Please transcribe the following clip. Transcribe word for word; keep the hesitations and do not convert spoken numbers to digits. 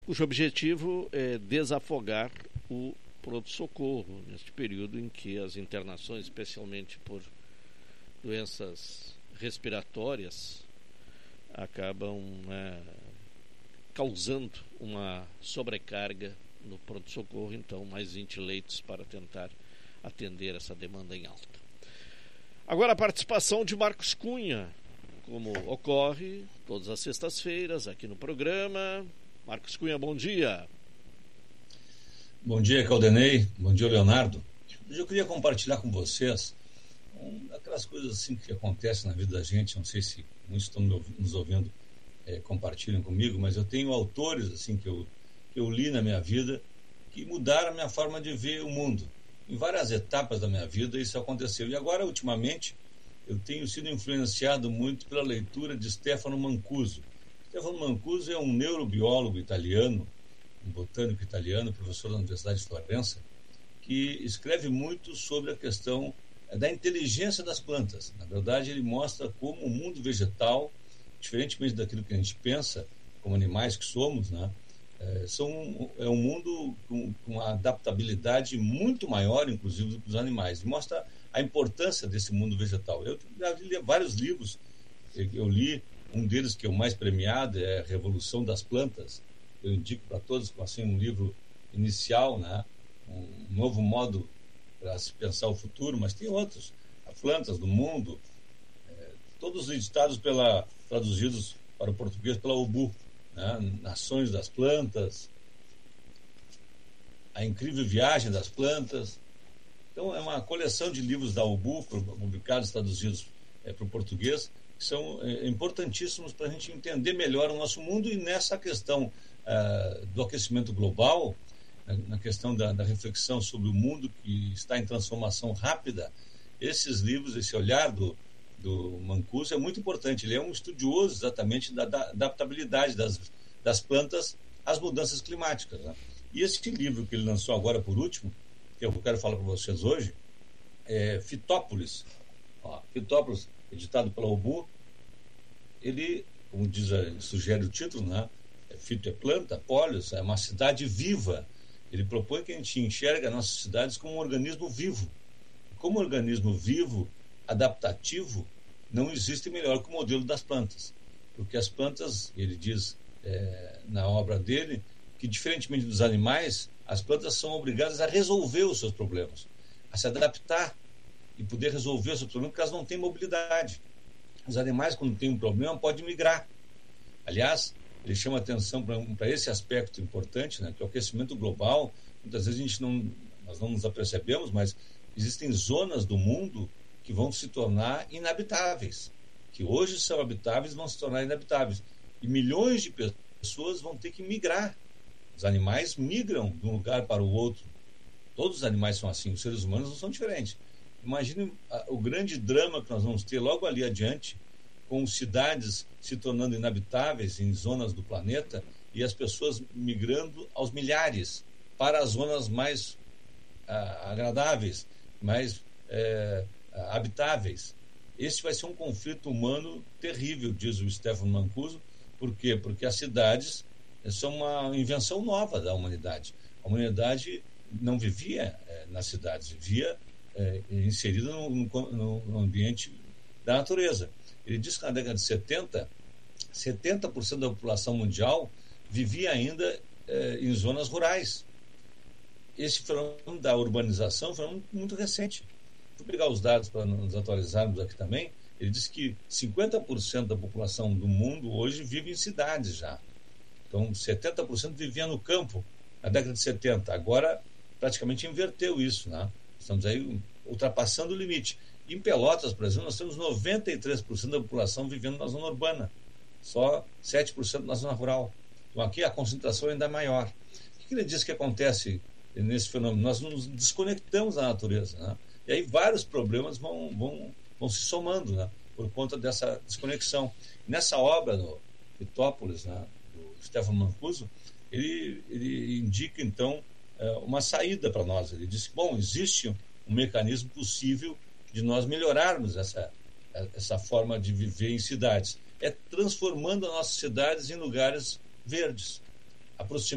cujo objetivo é desafogar o pronto-socorro neste período em que as internações, especialmente por doenças respiratórias, acabam é, causando uma sobrecarga no pronto-socorro. Então, mais vinte leitos para tentar atender essa demanda em alta. Agora a participação de Marcos Cunha, como ocorre todas as sextas-feiras aqui no programa. Marcos Cunha, bom dia. Bom dia, Caldenei. Bom dia, Leonardo. Hoje eu queria compartilhar com vocês um, aquelas coisas assim que acontecem na vida da gente. Não sei se muitos estão nos ouvindo, é, compartilham comigo, mas eu tenho autores assim que eu, que eu li na minha vida que mudaram a minha forma de ver o mundo. Em várias etapas da minha vida isso aconteceu. E agora, ultimamente, eu tenho sido influenciado muito pela leitura de Stefano Mancuso. Stefano Mancuso é um neurobiólogo italiano, um botânico italiano, professor da Universidade de Florença, que escreve muito sobre a questão da inteligência das plantas. Na verdade, ele mostra como o mundo vegetal, diferentemente daquilo que a gente pensa, como animais que somos, né, é, são, é um mundo com, com uma adaptabilidade muito maior, inclusive, do que os animais. E mostra a importância desse mundo vegetal. Eu já li vários livros, eu li, um deles que é o mais premiado, é a Revolução das Plantas. Eu indico para todos, assim, um livro inicial, né? Um novo modo para se pensar o futuro, mas tem outros, as plantas do mundo, é, todos editados pela, traduzidos para o português pela Ubu, né? Nações das Plantas, A Incrível Viagem das Plantas. Então é uma coleção de livros da Ubu, publicados, traduzidos é, para o português, que são é, importantíssimos para a gente entender melhor o nosso mundo. E nessa questão Uh, do aquecimento global, na, na questão da, da reflexão sobre o mundo que está em transformação rápida, esses livros, esse olhar do, do Mancuso é muito importante. Ele é um estudioso exatamente da, da adaptabilidade das, das plantas às mudanças climáticas, né? E esse livro que ele lançou agora por último, que eu quero falar para vocês hoje, é Fitópolis. Ó, Fitópolis, editado pela Ubu. Ele, como diz, sugere o título, né? Fito é planta, Polis é uma cidade viva. Ele propõe que a gente enxergue as nossas cidades como um organismo vivo. Como organismo vivo, adaptativo, não existe melhor que o modelo das plantas. Porque as plantas, ele diz é, na obra dele, que diferentemente dos animais, as plantas são obrigadas a resolver os seus problemas, a se adaptar e poder resolver os seus problemas, porque elas não têm mobilidade. Os animais, quando têm um problema, podem migrar. Aliás, ele chama atenção para esse aspecto importante, né, que é o aquecimento global. Muitas vezes a gente não, nós não nos apercebemos, mas existem zonas do mundo que vão se tornar inabitáveis, que hoje são habitáveis, vão se tornar inabitáveis. E milhões de pessoas vão ter que migrar. Os animais migram de um lugar para o outro. Todos os animais são assim, os seres humanos não são diferentes. Imagine o grande drama que nós vamos ter logo ali adiante, com cidades se tornando inabitáveis em zonas do planeta e as pessoas migrando aos milhares para as zonas mais ah, agradáveis, mais eh, habitáveis. Esse vai ser um conflito humano terrível, diz o Stefano Mancuso. Por quê? Porque as cidades são uma invenção nova da humanidade. A humanidade não vivia eh, nas cidades, vivia eh, inserida no, no, no ambiente da natureza. Ele diz que na década de setenta, setenta por cento da população mundial vivia ainda eh, em zonas rurais. Esse fenômeno da urbanização foi um muito recente. Vou pegar os dados para nos atualizarmos aqui também. Ele diz que cinquenta por cento da população do mundo hoje vive em cidades já. Então, setenta por cento vivia no campo na década de setenta. Agora, praticamente inverteu isso, né? Estamos aí ultrapassando o limite. Em Pelotas, por exemplo, nós temos noventa e três por cento da população vivendo na zona urbana, só sete por cento na zona rural. Então aqui a concentração ainda é maior. O que ele diz que acontece nesse fenômeno? Nós nos desconectamos da natureza, né? E aí vários problemas vão, vão, vão se somando, né? Por conta dessa desconexão. Nessa obra, no Fitópolis, né, do Stefano Mancuso, ele, ele indica, então, uma saída para nós. Ele diz que, bom, existe um mecanismo possível de nós melhorarmos essa, essa forma de viver em cidades. É transformando as nossas cidades em lugares verdes, aproximando